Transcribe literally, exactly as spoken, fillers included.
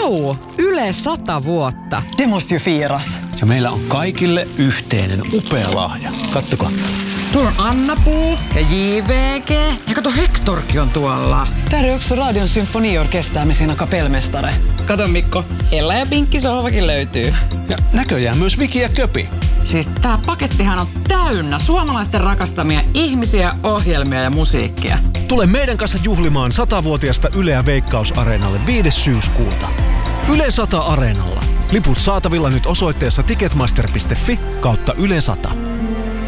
Vau! Yle sata vuotta. Det måste ju firas. Ja meillä on kaikille yhteinen upea lahja. Kattokaa. Tuolla on Anna-Puu ja J V G. Ja kato, Hectorkin on tuolla. Där är också Radion symfoniorkester med sina kapellmästare. Kato Mikko, Ella ja Pinkki sohvakin löytyy. Ja näköjään myös Viki ja Köpi. Siis tää pakettihan on täynnä suomalaisten rakastamia ihmisiä, ohjelmia ja musiikkia. Tule meidän kanssa juhlimaan satavuotiaasta Yleä Veikkaus-areenalle viides syyskuuta. Yle sata Areenalla. Liput saatavilla nyt osoitteessa ticketmaster piste fi kautta Yle sata.